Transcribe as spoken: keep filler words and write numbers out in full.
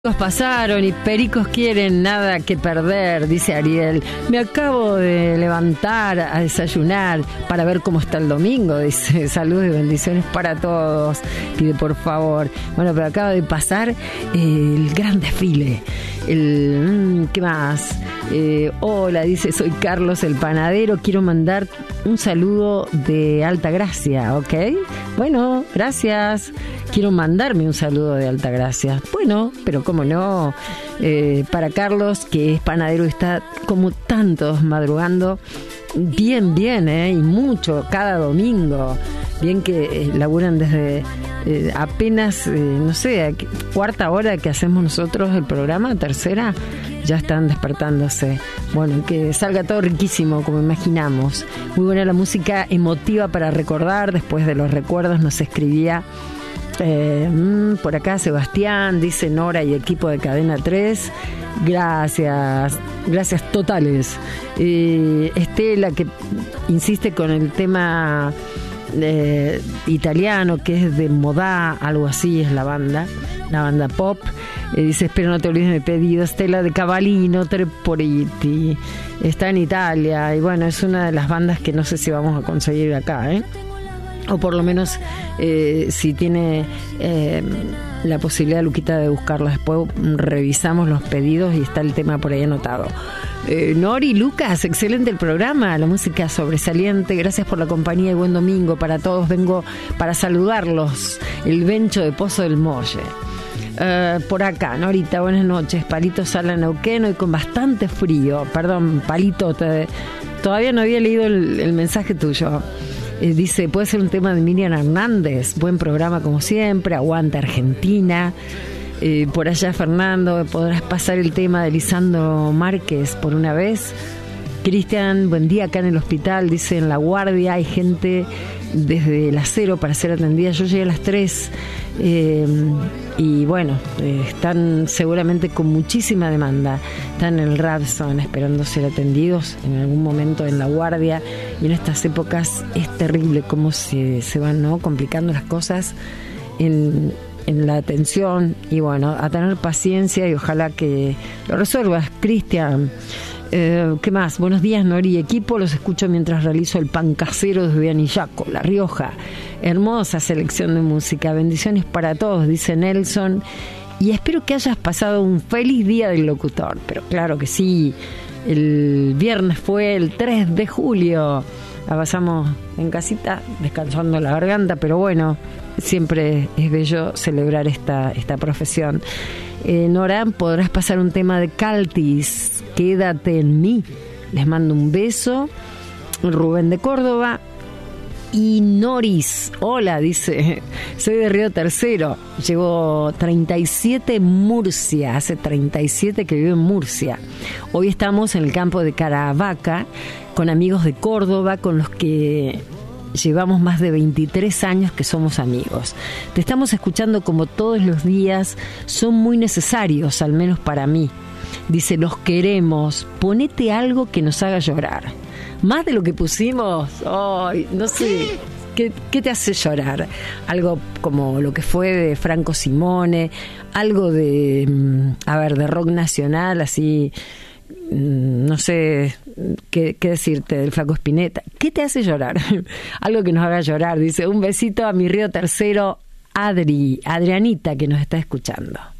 Pericos pasaron y pericos quieren nada que perder, dice Ariel. Me acabo de levantar a desayunar para ver cómo está el domingo, dice. Saludos y bendiciones para todos, pide por favor. Bueno, pero acaba de pasar eh, el gran desfile. El, ¿qué más? Eh, hola, dice, soy Carlos el panadero, quiero mandar un saludo de Altagracia, ¿ok? Bueno, gracias. Quiero mandarme un saludo de Altagracia. Bueno, pero cómo no, eh, para Carlos, que es panadero y está como tantos madrugando, bien, bien, ¿eh? Y mucho, cada domingo. Bien que eh, laburan desde eh, apenas, eh, no sé, cuarta hora que hacemos nosotros el programa, tercera, ya están despertándose. Bueno, que salga todo riquísimo, como imaginamos. Muy buena la música emotiva para recordar, después de los recuerdos nos escribía... Eh, por acá Sebastián, dice Nora y equipo de Cadena tres, gracias, gracias totales. eh, Estela, que insiste con el tema eh, italiano, que es de Modà, algo así es la banda, la banda pop. eh, dice, espero no te olvides de mi pedido. Estela de Cavallino Treporiti, está en Italia y bueno, es una de las bandas que no sé si vamos a conseguir acá, ¿eh? O por lo menos eh, si tiene eh, la posibilidad, Luquita, de buscarlo. Después revisamos los pedidos y está el tema por ahí anotado. eh, Nori, Lucas, excelente el programa, la música sobresaliente, gracias por la compañía y buen domingo para todos. Vengo para saludarlos, el Bencho de Pozo del Molle. Uh, por acá, Norita, buenas noches. Palito Sala Neuquén, hoy con bastante frío. Perdón, Palito, te, todavía no había leído el, el mensaje tuyo. Eh, dice, puede ser un tema de Miriam Hernández. Buen programa como siempre. Aguanta Argentina. Eh, por allá, Fernando, podrás pasar el tema de Lisandro Márquez por una vez. Cristian, buen día acá en el hospital. Dice, en La Guardia hay gente desde las cero para ser atendida. Yo llegué a las tres. Eh, y bueno, eh, están seguramente con muchísima demanda. Están en el Radisson esperando ser atendidos en algún momento en La Guardia. Y en estas épocas es terrible cómo se, se van, ¿no?, complicando las cosas en, en la atención. Y bueno, a tener paciencia y ojalá que lo resuelvas, Cristian. Eh, ¿Qué más? Buenos días, Nori y equipo. Los escucho mientras realizo el pan casero desde Anillaco, La Rioja. Hermosa selección de música. Bendiciones para todos, dice Nelson. Y espero que hayas pasado un feliz día del locutor. Pero claro que sí. El viernes fue el tres de julio. La pasamos en casita, descansando la garganta. Pero bueno, siempre es bello celebrar esta, esta profesión. Eh, Nora, podrás pasar un tema de Caltis, Quédate en mí. Les mando un beso. Rubén de Córdoba. Y Noris, hola, dice, soy de Río Tercero, llevo treinta y siete en Murcia, hace treinta y siete que vivo en Murcia. Hoy estamos en el campo de Caravaca con amigos de Córdoba con los que llevamos más de veintitrés años que somos amigos. Te estamos escuchando como todos los días, son muy necesarios, al menos para mí. Dice, los queremos, ponete algo que nos haga llorar. Más de lo que pusimos, ay, no sé, ¿qué, ¿qué te hace llorar? Algo como lo que fue de Franco Simone, algo de, a ver, de rock nacional, así, no sé qué, qué decirte, del Flaco Spinetta. ¿Qué te hace llorar? Algo que nos haga llorar. Dice, un besito a mi Río Tercero, Adri, Adrianita, que nos está escuchando.